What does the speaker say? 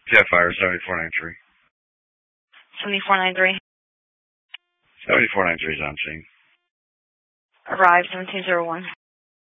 Jetfire 7493. 7493. 7493 is on scene. Arrive 1701.